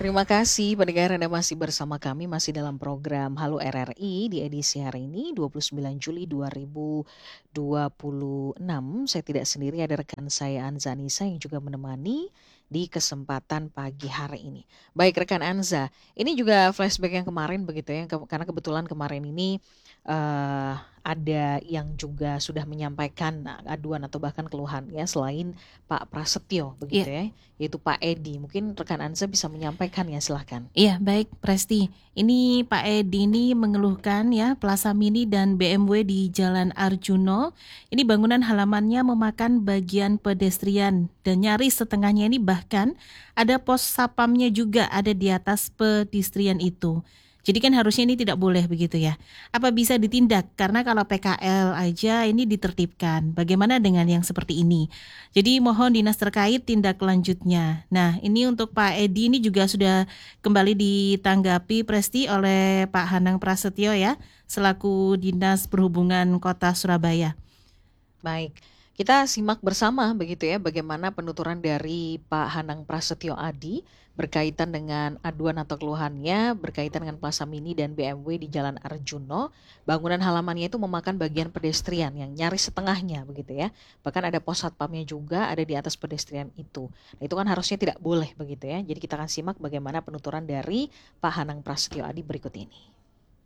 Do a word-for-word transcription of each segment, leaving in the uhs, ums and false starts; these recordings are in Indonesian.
Terima kasih pendengar Anda masih bersama kami, masih dalam program Halo R R I di edisi hari ini dua puluh sembilan Juli dua ribu dua puluh enam. Saya tidak sendiri, ada rekan saya Anza Nisa yang juga menemani di kesempatan pagi hari ini. Baik rekan Anza, ini juga flashback yang kemarin begitu ya, ke- karena kebetulan kemarin ini eh, ada yang juga sudah menyampaikan nah, aduan atau bahkan keluhan ya selain Pak Prasetyo begitu Iya, ya, yaitu Pak Edi. Mungkin rekan Anza bisa menyampaikan ya, silahkan. iya baik Presti. Ini Pak Edi ini mengeluhkan ya Plaza Mini dan B M W di Jalan Arjuno. Ini bangunan halamannya memakan bagian pedestrian dan nyaris setengahnya ini bahkan ada pos sapamnya juga ada di atas pedestrian itu. Jadi kan harusnya ini tidak boleh begitu ya. Apa bisa ditindak? Karena kalau P K L aja ini ditertibkan. Bagaimana dengan yang seperti ini? Jadi mohon dinas terkait tindak lanjutnya. Nah, ini untuk Pak Edi ini juga sudah kembali ditanggapi Presti oleh Pak Hanang Prasetyo ya, selaku Dinas Perhubungan Kota Surabaya. Baik, kita simak bersama begitu ya bagaimana penuturan dari Pak Hanang Prasetyo Adi berkaitan dengan aduan atau keluhannya berkaitan dengan Plaza Mini dan B M W di Jalan Arjuno. Bangunan halamannya itu memakan bagian pedestrian yang nyaris setengahnya begitu ya. Bahkan ada pos satpamnya juga ada di atas pedestrian itu. Nah, itu kan harusnya tidak boleh begitu ya. Jadi kita akan simak bagaimana penuturan dari Pak Hanang Prasetyo Adi berikut ini.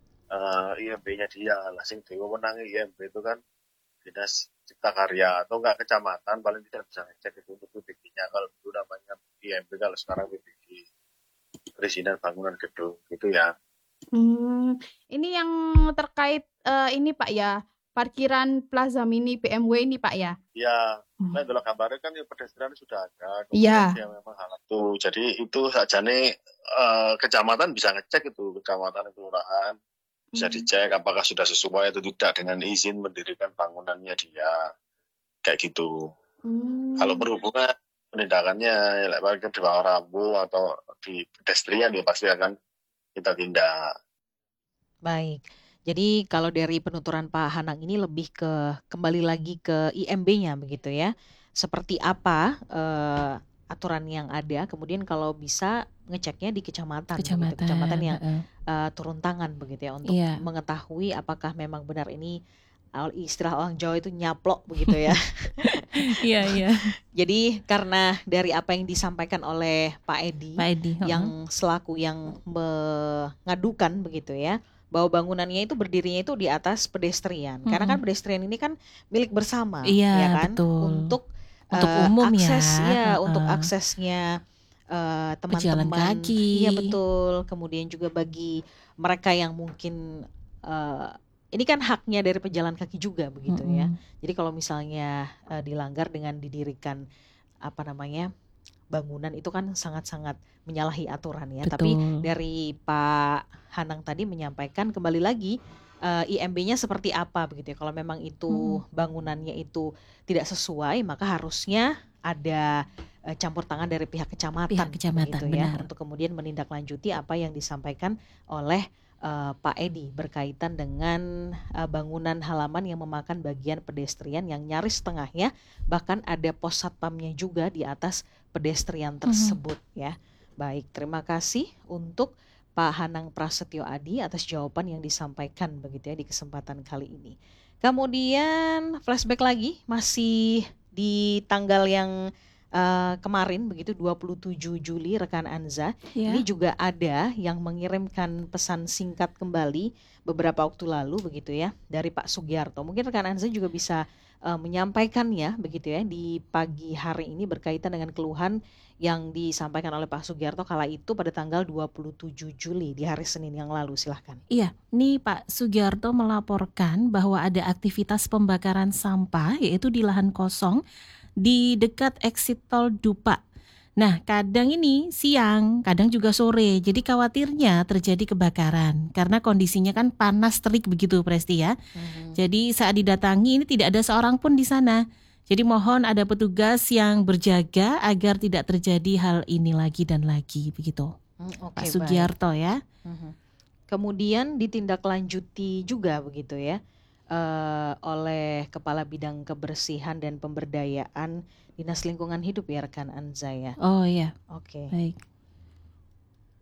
eh I M B-nya dia lah sing diwewenangi I M B itu kan dinas cipta karya atau enggak kecamatan paling tidak bisa ngecek itu untuk P B G-nya kalau dulu namanya I M B kalau sekarang P B G perizinan bangunan gedung gitu ya. Hmm, ini yang terkait eh, ini Pak ya, parkiran Plaza Mini B M W ini Pak ya. Ya, Hmm. nah kalau gambarnya kan ya pedestrian sudah ada, Iya. kemudian dia memang hal itu. Jadi itu saja nih eh, kecamatan bisa ngecek itu, kecamatan kelurahan bisa Hmm. dicek apakah sudah sesuai atau tidak dengan izin mendirikan bangunannya dia, kayak gitu. Hmm. Kalau perhubungan penindakannya ya, like, parkir di bawah rambu atau di pedestrian ya pasti akan kita tindak. Baik. Jadi kalau dari penuturan Pak Hanang ini lebih ke kembali lagi ke I M B-nya begitu ya. Seperti apa eh, aturan yang ada, kemudian kalau bisa ngeceknya di kecamatan begitu. Kecamatan Kecamatan, yang heeh. eh, turun tangan begitu ya untuk Iya, mengetahui apakah memang benar ini al- istilah orang Jawa itu nyaplok begitu ya. iya, iya, Jadi karena dari apa yang disampaikan oleh Pak Edi Pak Edi, heeh. yang selaku yang mengadukan begitu ya, bahwa bangunannya itu berdirinya itu di atas pedestrian. Karena kan Mm-mm. pedestrian ini kan milik bersama, ya Iya, kan? betul. Untuk Untuk eh, umum ya, akses ya, untuk heeh. aksesnya eh, Pejalan teman-teman. kaki. Iya betul. Kemudian juga bagi mereka yang mungkin eh, ini kan haknya dari pejalan kaki juga begitu ya. Mm-mm. Jadi kalau misalnya eh, dilanggar dengan didirikan apa namanya bangunan itu kan sangat-sangat menyalahi aturan ya. Tapi Betul. dari Pak Hanang tadi menyampaikan kembali lagi eh, I M B-nya seperti apa begitu ya. Kalau memang itu Mm-mm. bangunannya itu tidak sesuai, maka harusnya ada eh, campur tangan dari pihak kecamatan, Pihak kecamatan, begitu ya, benar. untuk kemudian menindaklanjuti apa yang disampaikan oleh eh, Pak Edi berkaitan dengan eh, bangunan halaman yang memakan bagian pedestrian yang nyaris setengahnya, bahkan ada pos satpamnya juga di atas pedestrian Mhm. tersebut ya. Baik, terima kasih untuk Pak Hanang Prasetyo Adi atas jawaban yang disampaikan begitu ya di kesempatan kali ini. Kemudian flashback lagi masih di tanggal yang eh, kemarin begitu dua puluh tujuh Juli rekan Anza. Ya. Ini juga ada yang mengirimkan pesan singkat kembali beberapa waktu lalu begitu ya dari Pak Sugiarto. Mungkin rekan Anza juga bisa uh, menyampaikannya begitu ya di pagi hari ini berkaitan dengan keluhan yang disampaikan oleh Pak Sugiarto kala itu pada tanggal dua puluh tujuh Juli di hari Senin yang lalu. Silahkan. Iya, nih Pak Sugiarto melaporkan bahwa ada aktivitas pembakaran sampah yaitu di lahan kosong di dekat exit tol Dupa. Nah, kadang ini siang, kadang juga sore. Jadi khawatirnya terjadi kebakaran karena kondisinya kan panas terik begitu Presti ya. Mm-hmm. Jadi saat didatangi ini tidak ada seorang pun di sana. Jadi mohon ada petugas yang berjaga agar tidak terjadi hal ini lagi dan lagi begitu. Mm, Pak Oke, baik. Sugiarto ya. Mhm. Kemudian ditindaklanjuti juga begitu ya eh, oleh Kepala Bidang Kebersihan dan Pemberdayaan Dinas Lingkungan Hidup ya rekan Anza ya. Oh iya, Oke. baik.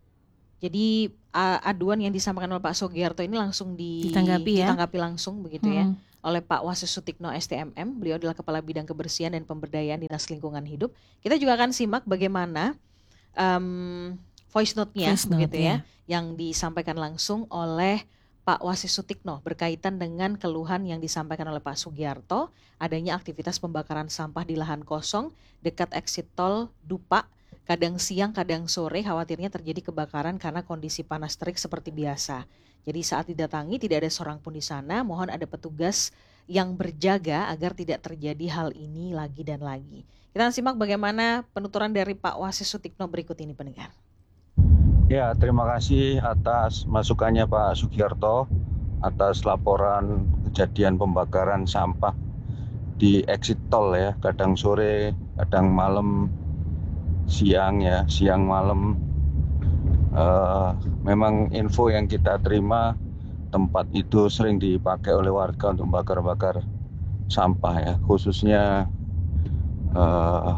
Jadi a- aduan yang disampaikan oleh Pak Sugiarto ini langsung di, Ditanggapi ya? ditanggapi langsung begitu ya Mm-mm. oleh Pak Wasis Sutikno S T M M. Beliau adalah Kepala Bidang Kebersihan dan Pemberdayaan Dinas Lingkungan Hidup. Kita juga akan simak bagaimana um, voice note-nya Voice note, begitu ya, ya. yang disampaikan langsung oleh Pak Wasis Sutikno berkaitan dengan keluhan yang disampaikan oleh Pak Sugiarto adanya aktivitas pembakaran sampah di lahan kosong dekat exit tol Dupa. Kadang siang, kadang sore khawatirnya terjadi kebakaran karena kondisi panas terik seperti biasa. Jadi saat didatangi tidak ada seorang pun di sana, mohon ada petugas yang berjaga agar tidak terjadi hal ini lagi dan lagi. Kita simak bagaimana penuturan dari Pak Wasis Sutikno berikut ini, pendengar. Ya, terima kasih atas masukannya Pak Sugiarto atas laporan kejadian pembakaran sampah di exit tol ya, kadang sore, kadang malam, siang ya, siang malam. Uh, memang info yang kita terima, tempat itu sering dipakai oleh warga untuk bakar-bakar sampah ya, khususnya uh,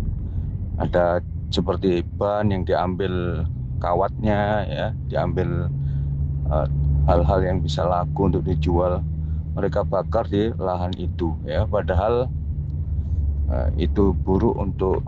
ada seperti ban yang diambil kawatnya ya, diambil uh, hal-hal yang bisa laku untuk dijual, mereka bakar di lahan itu ya, padahal uh, itu buruk untuk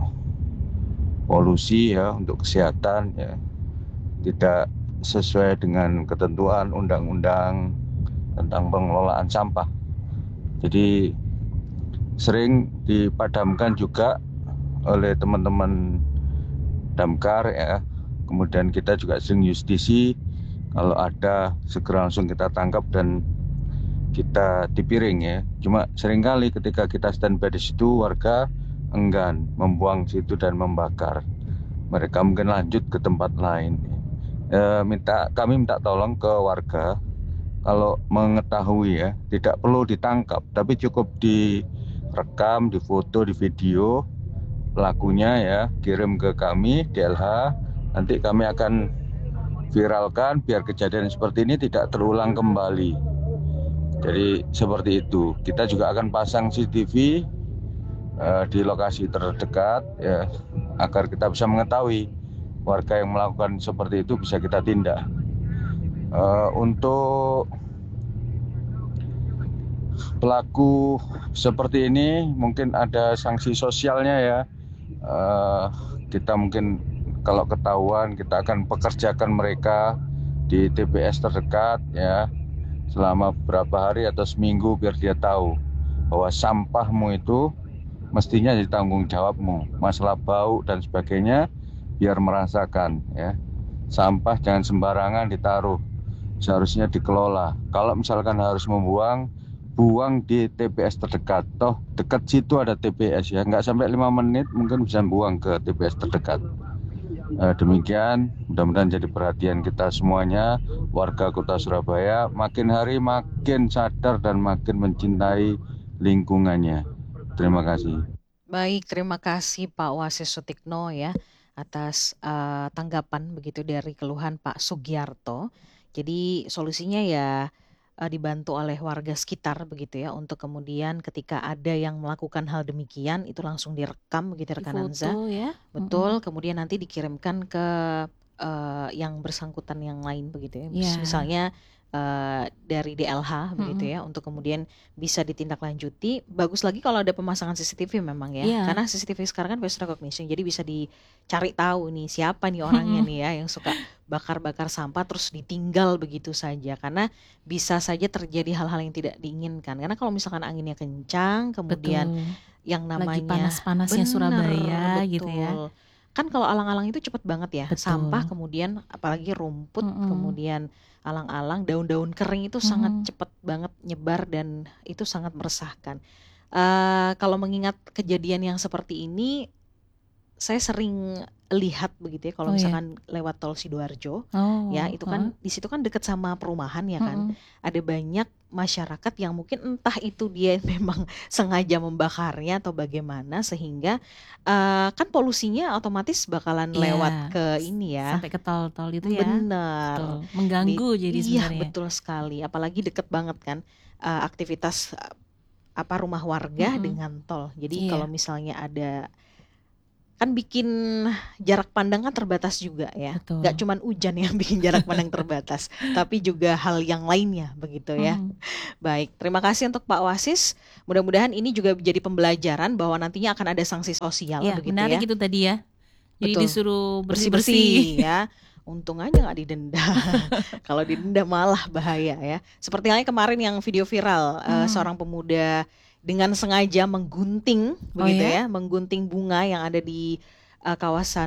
polusi ya, untuk kesehatan ya, tidak sesuai dengan ketentuan undang-undang tentang pengelolaan sampah. Jadi sering dipadamkan juga oleh teman-teman damkar ya. Kemudian kita juga sering justisi, kalau ada segera langsung kita tangkap dan kita dipiring ya. Cuma seringkali ketika kita standby di situ, warga enggan membuang situ dan membakar. Mereka mungkin lanjut ke tempat lain. E, minta kami minta tolong ke warga, kalau mengetahui ya, tidak perlu ditangkap, tapi cukup direkam, difoto, di video pelakunya ya, kirim ke kami D L H. Nanti kami akan viralkan biar kejadian seperti ini tidak terulang kembali. Jadi seperti itu. Kita juga akan pasang C C T V uh, di lokasi terdekat ya, agar kita bisa mengetahui warga yang melakukan seperti itu bisa kita tindak. Uh, untuk pelaku seperti ini mungkin ada sanksi sosialnya ya. Uh, kita mungkin kalau ketahuan, kita akan pekerjakan mereka di T P S terdekat ya, selama beberapa hari atau seminggu, biar dia tahu bahwa sampahmu itu mestinya jadi tanggung jawabmu. Masalah bau dan sebagainya biar merasakan ya. Sampah jangan sembarangan ditaruh, seharusnya dikelola. Kalau misalkan harus membuang, buang di T P S terdekat. Toh dekat situ ada T P S ya, nggak sampai lima menit mungkin bisa buang ke T P S terdekat. Eh, demikian, mudah-mudahan jadi perhatian kita semuanya, warga Kota Surabaya makin hari makin sadar dan makin mencintai lingkungannya. Terima kasih. Baik, terima kasih Pak Wasis Sutikno ya atas uh, tanggapan begitu dari keluhan Pak Sugiarto. Jadi solusinya ya uh, dibantu oleh warga sekitar begitu ya, untuk kemudian ketika ada yang melakukan hal demikian itu langsung direkam begitu rekan Anza. Difoto ya. Betul, Mm-mm. kemudian nanti dikirimkan ke uh, yang bersangkutan yang lain begitu ya. Mis- Ya. Misalnya uh, dari D L H begitu Mm-mm. ya, untuk kemudian bisa ditindaklanjuti. Bagus lagi kalau ada pemasangan C C T V memang ya, Iya. karena C C T V sekarang kan face recognition, jadi bisa dicari tahu nih siapa nih orangnya nih ya yang suka bakar-bakar sampah terus ditinggal begitu saja, karena bisa saja terjadi hal-hal yang tidak diinginkan. Karena kalau misalkan anginnya kencang, kemudian Betul. yang Lagi namanya panas-panasnya bener, Surabaya gitu ya. betul. Kan kalau alang-alang itu cepet banget ya, Betul. sampah kemudian apalagi rumput, Mm-mm. kemudian alang-alang daun-daun kering itu sangat Mm-mm. cepet banget nyebar dan itu sangat meresahkan. Eh, kalau mengingat kejadian yang seperti ini, saya sering lihat begitu ya kalau Oh ya. misalkan lewat tol Sidoarjo Oh. ya, itu kan huh? di situ kan dekat sama perumahan ya kan. Mm-mm. Ada banyak masyarakat yang mungkin entah itu dia memang sengaja membakarnya atau bagaimana, sehingga eh, kan polusinya otomatis bakalan Iya. lewat ke ini ya. Sampai ke tol-tol itu ya. Benar. Betul. Di, Mengganggu jadi iya sebenarnya. betul sekali, apalagi deket banget kan eh, aktivitas eh, apa rumah warga Mm-mm. dengan tol. Jadi Iya. kalau misalnya ada kan bikin jarak pandang kan terbatas juga ya. Betul. Gak cuman hujan yang bikin jarak pandang terbatas, tapi juga hal yang lainnya begitu ya. Hmm. Baik, terima kasih untuk Pak Wasis. Mudah-mudahan ini juga menjadi pembelajaran bahwa nantinya akan ada sanksi sosial Ya, begitu menarik ya. itu tadi ya. Jadi Betul. disuruh Bersih-bersih bersih-bersih. ya. Untung aja nggak didenda. Kalau didenda malah bahaya ya. Seperti halnya kemarin yang video viral eh, Hmm. seorang pemuda dengan sengaja menggunting Oh begitu ya? ya, menggunting bunga yang ada di eh, kawasan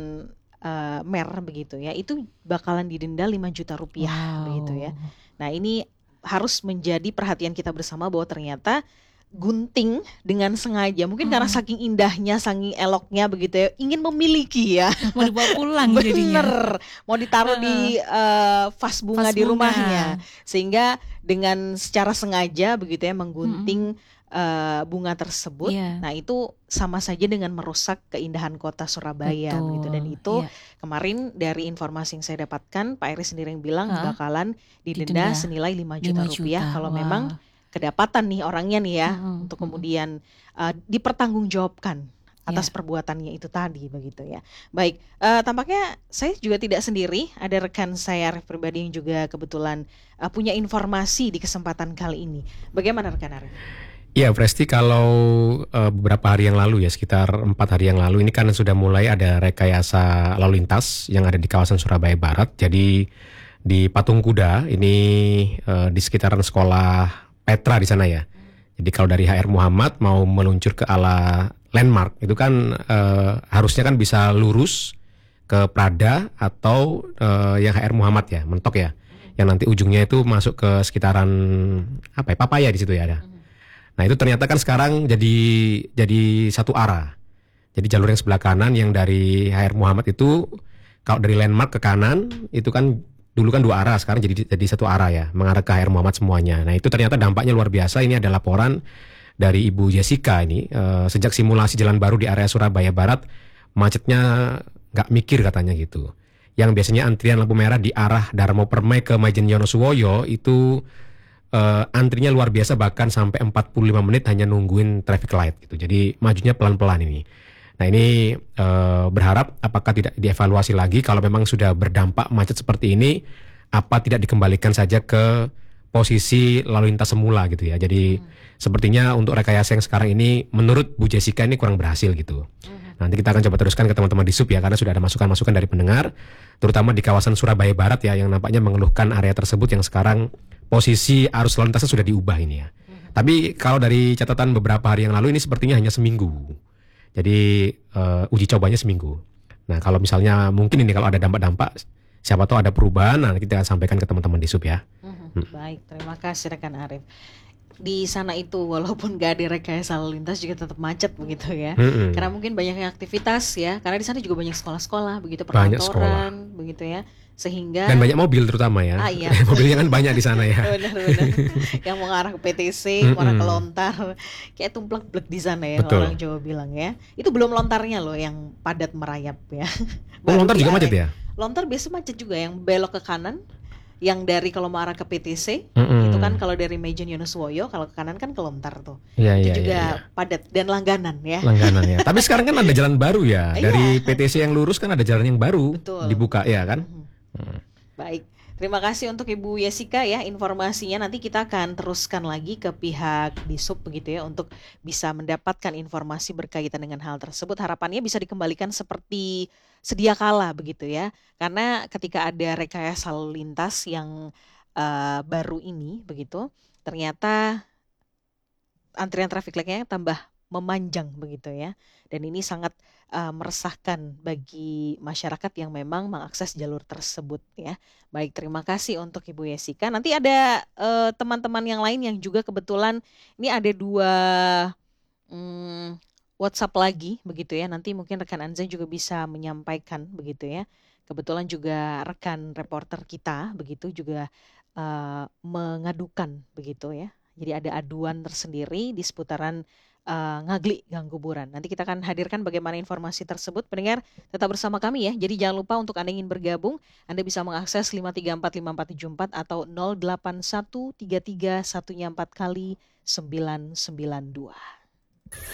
eh, Mer begitu ya. Itu bakalan didenda lima juta rupiah begitu ya. Wow. Nah, ini harus menjadi perhatian kita bersama bahwa ternyata gunting dengan sengaja, mungkin karena Hmm. saking indahnya, saking eloknya begitu ya, ingin memiliki ya. Mau dibawa pulang jadinya. Bener, mau ditaruh di eh, vas bunga Vas di bunga. rumahnya, sehingga dengan secara sengaja begitu ya menggunting eh, bunga tersebut. Iya. Nah, itu sama saja dengan merusak keindahan kota Surabaya begitu. Dan Betul. itu Iya. kemarin dari informasi yang saya dapatkan, Pak Eri sendiri yang bilang Hah? bakalan didenda Didenda senilai lima juta lima rupiah juta. kalau Wah. memang kedapatan nih orangnya nih ya, Mm-mm, untuk mm-mm. kemudian uh, dipertanggungjawabkan atas Ya. perbuatannya itu tadi begitu ya. Baik, uh, tampaknya saya juga tidak sendiri, ada rekan saya Arif pribadi yang juga kebetulan uh, punya informasi di kesempatan kali ini. Bagaimana rekan Arif? Iya, Presti, kalau eh, beberapa hari yang lalu ya, sekitar empat hari yang lalu ini kan sudah mulai ada rekayasa lalu lintas yang ada di kawasan Surabaya Barat. Jadi di Patung Kuda ini eh, di sekitaran sekolah Petra di sana ya. Jadi kalau dari H R Muhammad mau meluncur ke ala landmark itu kan eh, harusnya kan bisa lurus ke Prada atau eh, yang H R Muhammad ya, mentok ya. Yang nanti ujungnya itu masuk ke sekitaran apa ya, Papaya di situ ya ada. Nah itu ternyata kan sekarang jadi jadi satu arah. Jadi jalur yang sebelah kanan yang dari H R Muhammad itu kalau dari landmark ke kanan itu kan dulu kan dua arah, sekarang jadi jadi satu arah ya, mengarah ke H R Muhammad semuanya. Nah itu ternyata dampaknya luar biasa. Ini ada laporan dari Ibu Jessica ini eh, sejak simulasi jalan baru di area Surabaya Barat macetnya nggak mikir katanya gitu. Yang biasanya antrian lampu merah di arah Darmo Permai ke Majen Yonosuwoyo itu Uh, antrinya luar biasa, bahkan sampai empat puluh lima menit hanya nungguin traffic light gitu. Jadi majunya pelan-pelan ini. Nah ini uh, berharap apakah tidak dievaluasi lagi kalau memang sudah berdampak macet seperti ini, apa tidak dikembalikan saja ke posisi lalu lintas semula gitu ya. Jadi hmm. sepertinya untuk rekayasa yang sekarang ini menurut Bu Jessica ini kurang berhasil gitu. Hmm. Nanti kita akan coba teruskan ke teman-teman di sub ya, karena sudah ada masukan-masukan dari pendengar, terutama di kawasan Surabaya Barat ya, yang nampaknya mengeluhkan area tersebut yang sekarang posisi arus lalu lintasnya sudah diubah ini ya. Hmm. Tapi kalau dari catatan beberapa hari yang lalu ini sepertinya hanya seminggu. Jadi uh, uji cobanya seminggu. Nah kalau misalnya mungkin ini kalau ada dampak-dampak, siapa tahu ada perubahan, nah kita akan sampaikan ke teman-teman di sub ya. Hmm. Hmm. Baik, terima kasih rekan Arif. Di sana itu walaupun gak ada rekayasa lalu lintas juga tetap macet begitu ya. Hmm. Karena mungkin banyaknya aktivitas ya. Karena di sana juga banyak sekolah-sekolah begitu, perkantoran begitu ya. Sehingga dan banyak mobil terutama ya. Ah, iya. Mobilnya kan banyak di sana ya. Benar-benar. Yang mau ngarah ke P T C, mau ngarah ke Lontar, kayak tumplek-blek di sana ya. Betul. Orang Jawa bilang ya. Itu belum Lontarnya loh yang padat merayap ya. Oh, Lontar juga macet ya? Lontar biasa macet juga, yang belok ke kanan, yang dari kalau mau arah ke P T C, Mm-mm. itu kan kalau dari Majen Yonosuwoyo, kalau ke kanan kan ke Lontar tuh. Ya, itu ya, juga ya, ya. padat dan langganan ya. Langganan ya. Tapi sekarang kan ada jalan baru ya. Iya. Dari P T C yang lurus kan ada jalan yang baru. Betul. Dibuka ya kan. Hmm. Baik, terima kasih untuk Ibu Jessica ya informasinya. Nanti kita akan teruskan lagi ke pihak Disub begitu ya, untuk bisa mendapatkan informasi berkaitan dengan hal tersebut. Harapannya bisa dikembalikan seperti sedia kala begitu ya. Karena ketika ada rekayasa lalu lintas yang uh, baru ini begitu, ternyata antrian traffic light-nya tambah memanjang begitu ya. Dan ini sangat uh, meresahkan bagi masyarakat yang memang mengakses jalur tersebut ya. Baik, terima kasih untuk Ibu Jessica. Nanti ada uh, teman-teman yang lain yang juga kebetulan ini ada dua um, WhatsApp lagi begitu ya. Nanti mungkin rekan Anza juga bisa menyampaikan begitu ya. Kebetulan juga rekan reporter kita begitu juga uh, mengadukan begitu ya. Jadi ada aduan tersendiri di seputaran Uh, Ngaglik Gang Kuburan. Nanti kita akan hadirkan bagaimana informasi tersebut. Pendengar tetap bersama kami ya. Jadi jangan lupa untuk Anda ingin bergabung, Anda bisa mengakses lima tiga empat lima empat tujuh empat atau nol delapan satu tiga tiga satu empat kali sembilan sembilan dua.